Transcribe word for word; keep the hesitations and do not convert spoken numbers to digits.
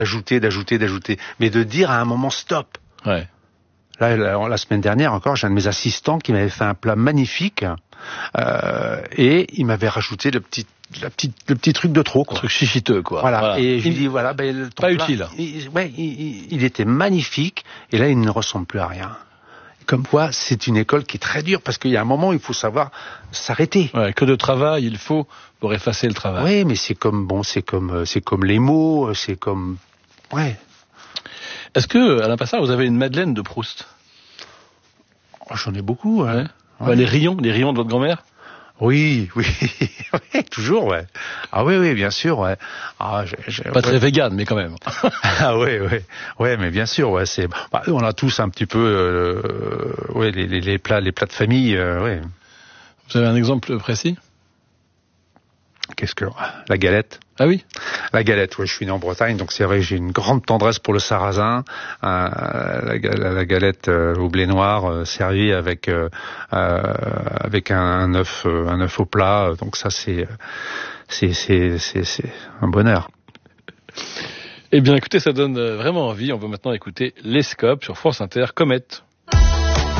d'ajouter, d'ajouter, d'ajouter, mais de dire à un moment stop. Ouais. Là, la, la semaine dernière encore, j'ai un de mes assistants qui m'avait fait un plat magnifique euh, et il m'avait rajouté le petit, la petite, le petit truc de trop, quoi. Un truc chichiteux, quoi. Voilà. voilà. Et je lui il... dis voilà, ben, ton pas plat, utile. Il, ouais, il, il était magnifique et là, il ne ressemble plus à rien. Comme quoi, c'est une école qui est très dure parce qu'il y a un moment où il faut savoir s'arrêter. Ouais, que de travail il faut pour effacer le travail. Oui, mais c'est comme bon, c'est comme, c'est comme les mots, c'est comme, ouais. Est-ce que, Alain Passard, vous avez une Madeleine de Proust? Oh, j'en ai beaucoup, hein. Ouais. Ouais, les rayons, les rayons de votre grand-mère? Oui, oui, oui, toujours, ouais. Ah oui, oui, bien sûr, ouais. Ah, j'ai, j'ai, pas ouais. très vegan, mais quand même. Ah oui, oui, ouais, mais bien sûr, ouais, c'est. Bah, on a tous un petit peu, euh, ouais, les, les, les plats, les plats de famille, euh, ouais. Vous avez un exemple précis? Qu'est-ce que la galette? Ah oui, la galette. Ouais, je suis né en Bretagne, donc c'est vrai que j'ai une grande tendresse pour le sarrasin. Euh, la, la, la galette euh, au blé noir euh, servie avec euh, euh, avec un, un œuf, euh, un œuf au plat. Donc ça, c'est c'est c'est c'est, c'est un bonheur. Eh bien, écoutez, ça donne vraiment envie. On va maintenant écouter Les Scopes sur France Inter, Comète.